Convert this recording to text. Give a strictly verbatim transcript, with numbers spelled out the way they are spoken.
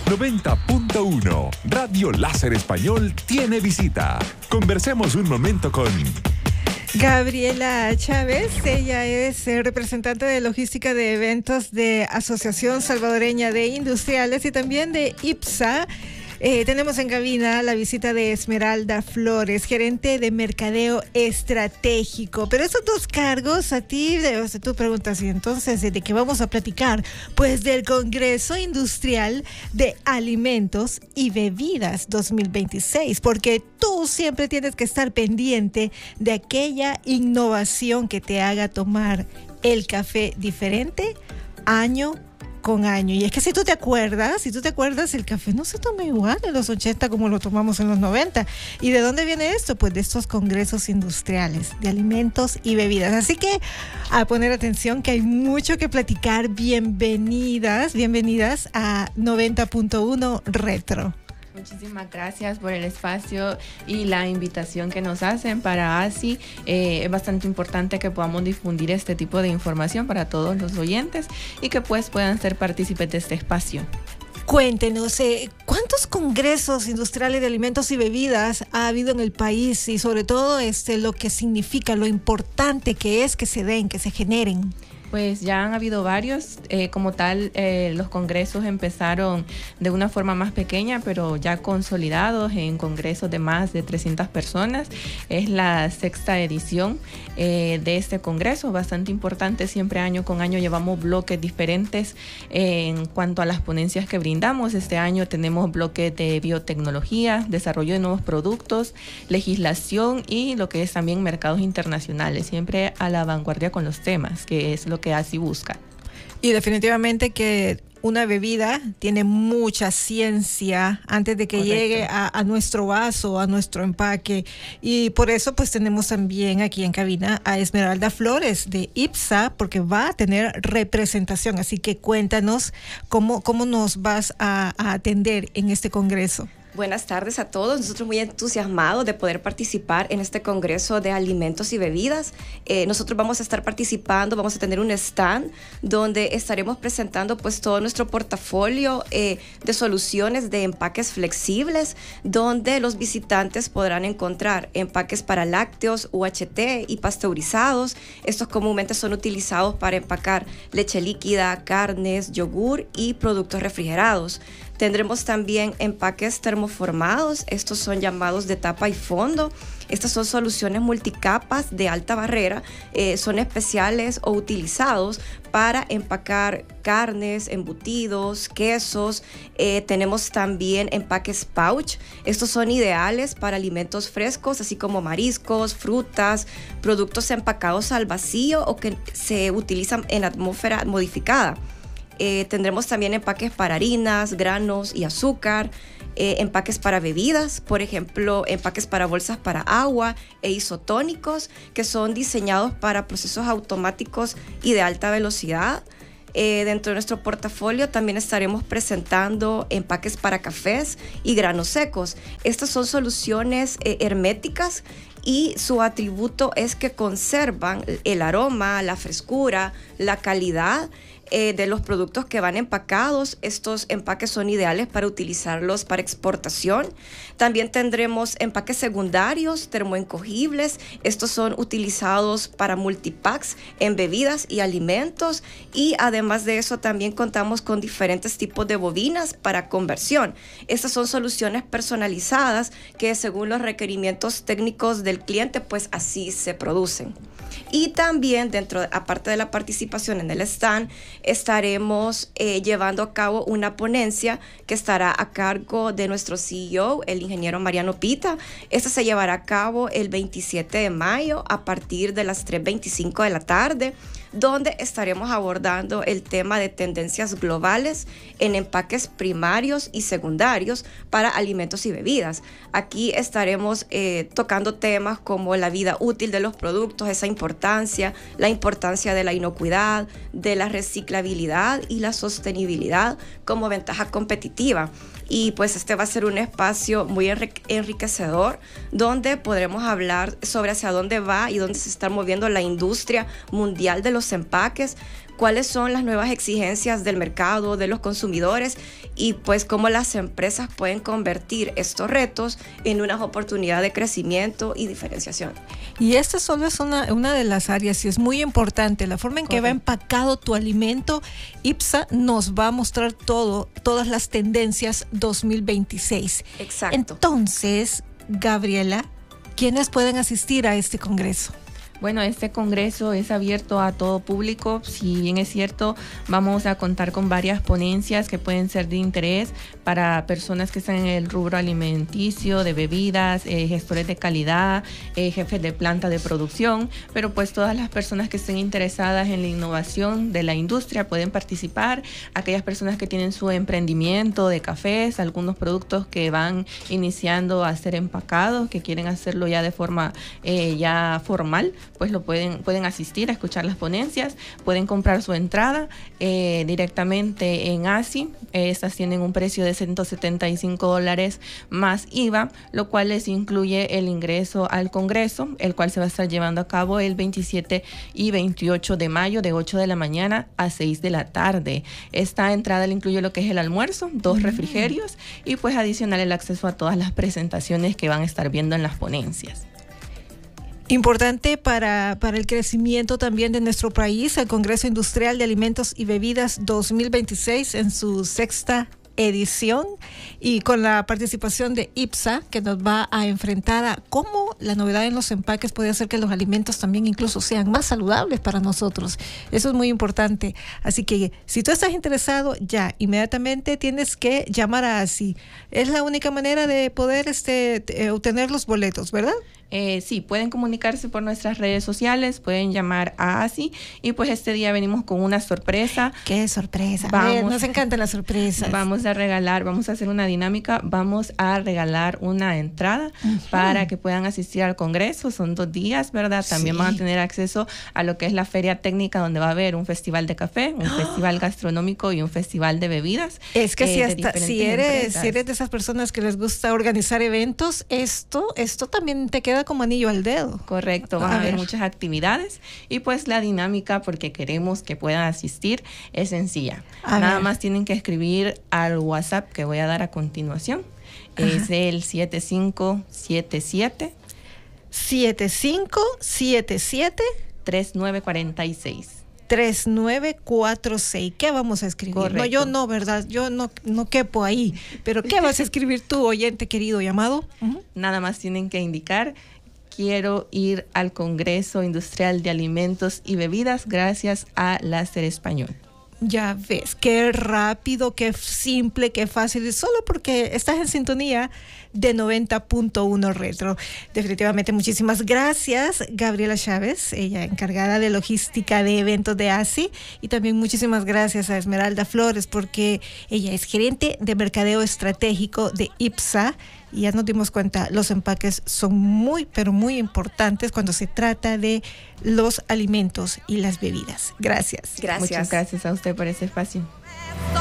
noventa punto uno. Radio Láser Español tiene visita. Conversemos un momento con Gabriela Chávez. Ella es eh, representante de logística de eventos de Asociación Salvadoreña de Industriales y también de IPSA. Eh, tenemos en cabina la visita de Esmeralda Flores, gerente de mercadeo estratégico. Pero esos dos cargos a ti, o sea, tú preguntas, y entonces, ¿de qué vamos a platicar? Pues del Congreso Industrial de Alimentos y Bebidas dos mil veintiséis, porque tú siempre tienes que estar pendiente de aquella innovación que te haga tomar el café diferente año con año. Y es que si tú te acuerdas, si tú te acuerdas, el café no se toma igual en los ochenta como lo tomamos en los noventa. ¿Y de dónde viene esto? Pues de estos congresos industriales de alimentos y bebidas. Así que a poner atención que hay mucho que platicar. Bienvenidas, bienvenidas a noventa punto uno Retro. Muchísimas gracias por el espacio y la invitación que nos hacen para A S I. Eh, es bastante importante que podamos difundir este tipo de información para todos los oyentes y que pues puedan ser partícipes de este espacio. Cuéntenos, eh, ¿cuántos congresos industriales de alimentos y bebidas ha habido en el país? Y sobre todo este, lo que significa, lo importante que es que se den, que se generen. Pues ya han habido varios, eh, como tal eh, los congresos empezaron de una forma más pequeña, pero ya consolidados en congresos de más de trescientas personas. Es la sexta edición eh, de este congreso, bastante importante. Siempre año con año llevamos bloques diferentes eh, en cuanto a las ponencias que brindamos. Este año tenemos bloques de biotecnología, desarrollo de nuevos productos, legislación y lo que es también mercados internacionales, siempre a la vanguardia con los temas, que es lo que A S I busca. Y definitivamente que una bebida tiene mucha ciencia antes de que Correcto. llegue a, a nuestro vaso, a nuestro empaque. Y por eso pues tenemos también aquí en cabina a Esmeralda Flores de IPSA, porque va a tener representación. Así que cuéntanos cómo, cómo nos vas a, a atender en este congreso. Buenas tardes a todos. Nosotros muy entusiasmados de poder participar en este Congreso de Alimentos y Bebidas. Eh, nosotros vamos a estar participando, vamos a tener un stand donde estaremos presentando pues todo nuestro portafolio eh, de soluciones de empaques flexibles, donde los visitantes podrán encontrar empaques para lácteos, U H T y pasteurizados. Estos comúnmente son utilizados para empacar leche líquida, carnes, yogur y productos refrigerados. Tendremos también empaques termoformados. Estos son llamados de tapa y fondo. Estas son soluciones multicapas de alta barrera. Eh, son especiales o utilizados para empacar carnes, embutidos, quesos. Eh, tenemos también empaques pouch. Estos son ideales para alimentos frescos, así como mariscos, frutas, productos empacados al vacío o que se utilizan en atmósfera modificada. Eh, tendremos también empaques para harinas, granos y azúcar, eh, empaques para bebidas, por ejemplo, empaques para bolsas para agua e isotónicos, que son diseñados para procesos automáticos y de alta velocidad. Eh, dentro de nuestro portafolio también estaremos presentando empaques para cafés y granos secos. Estas son soluciones eh, herméticas y su atributo es que conservan el aroma, la frescura, la calidad Eh, de los productos que van empacados. Estos empaques son ideales para utilizarlos para exportación. También tendremos empaques secundarios, termoencogibles. Estos son utilizados para multipacks en bebidas y alimentos. Y además de eso también contamos con diferentes tipos de bobinas para conversión. Estas son soluciones personalizadas que según los requerimientos técnicos del cliente pues así se producen. Y también dentro, aparte de la participación en el stand, estaremos eh, llevando a cabo una ponencia que estará a cargo de nuestro C E O, el ingeniero Mariano Pita. Esta se llevará a cabo el veintisiete de mayo a partir de las tres veinticinco de la tarde, donde estaremos abordando el tema de tendencias globales en empaques primarios y secundarios para alimentos y bebidas. Aquí estaremos eh, tocando temas como la vida útil de los productos, esa importancia, la importancia de la inocuidad, de la reciclabilidad y la sostenibilidad como ventaja competitiva. Y pues este va a ser un espacio muy enriquecedor donde podremos hablar sobre hacia dónde va y dónde se está moviendo la industria mundial de los los empaques, cuáles son las nuevas exigencias del mercado, de los consumidores y pues cómo las empresas pueden convertir estos retos en unas oportunidades de crecimiento y diferenciación. Y esta solo es una, una de las áreas y es muy importante, la forma en que va empacado tu alimento. IPSA nos va a mostrar todo, todas las tendencias dos mil veintiséis. Exacto. Entonces, Gabriela, ¿quiénes pueden asistir a este congreso? Bueno, este congreso es abierto a todo público. Si bien es cierto, vamos a contar con varias ponencias que pueden ser de interés para personas que están en el rubro alimenticio, de bebidas, eh, gestores de calidad, eh, jefes de planta de producción, pero pues todas las personas que estén interesadas en la innovación de la industria pueden participar. Aquellas personas que tienen su emprendimiento de cafés, algunos productos que van iniciando a ser empacados, que quieren hacerlo ya de forma eh, ya formal, pues lo pueden, pueden asistir a escuchar las ponencias, pueden comprar su entrada eh, directamente en ASI. Estas tienen un precio de ciento setenta y cinco dólares más I V A, lo cual les incluye el ingreso al Congreso, el cual se va a estar llevando a cabo el veintisiete y veintiocho de mayo de ocho de la mañana a seis de la tarde. Esta entrada le incluye lo que es el almuerzo, dos refrigerios y pues adicional el acceso a todas las presentaciones que van a estar viendo en las ponencias. Importante para, para el crecimiento también de nuestro país, el Congreso Industrial de Alimentos y Bebidas dos mil veintiséis en su sexta edición y con la participación de IPSA, que nos va a enfrentar a cómo la novedad en los empaques puede hacer que los alimentos también incluso sean más saludables para nosotros. Eso es muy importante. Así que si tú estás interesado, ya inmediatamente tienes que llamar a ASI. Es la única manera de poder este, eh, obtener los boletos, ¿verdad? Eh, sí, pueden comunicarse por nuestras redes sociales, pueden llamar a ASI y pues este día venimos con una sorpresa. ¡Qué sorpresa! Vamos, a ver, nos encantan las sorpresas. Vamos a regalar, vamos a hacer una dinámica, vamos a regalar una entrada uh-huh. para que puedan asistir al Congreso. Son dos días, ¿verdad? También sí. van a tener acceso a lo que es la feria técnica, donde va a haber un festival de café, un ¡Oh! festival gastronómico y un festival de bebidas. Es que eh, si, hasta, si, eres, si eres de esas personas que les gusta organizar eventos, esto, esto también te queda como anillo al dedo. Correcto, van a, a haber muchas actividades y pues la dinámica, porque queremos que puedan asistir, es sencilla. A Nada ver. más tienen que escribir al WhatsApp que voy a dar a continuación. Ajá. Es el siete cinco siete siete siete cinco siete siete tres nueve cuatro seis. tres nueve cuatro seis. ¿Qué vamos a escribir? Correcto. No, yo no, ¿verdad? Yo no, no quepo ahí. Pero ¿qué vas a escribir tú, oyente querido llamado? Uh-huh. Nada más tienen que indicar: quiero ir al Congreso Industrial de Alimentos y Bebidas gracias a Láser Español. Ya ves, qué rápido, qué simple, qué fácil, y solo porque estás en sintonía de noventa punto uno Retro. Definitivamente muchísimas gracias, Gabriela Chávez, ella encargada de logística de eventos de ASI, y también muchísimas gracias a Esmeralda Flores, porque ella es gerente de mercadeo estratégico de IPSA. Y ya nos dimos cuenta, los empaques son muy, pero muy importantes cuando se trata de los alimentos y las bebidas. Gracias. Gracias. Muchas gracias a usted por ese espacio.